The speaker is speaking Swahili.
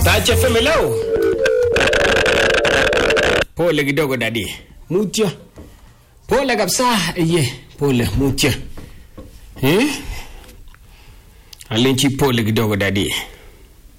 Touch FM leo. Pole kidogo dadi. Mutyo. Pole kabisa. Pole mutyo. Alinchi pole kidogo dadi.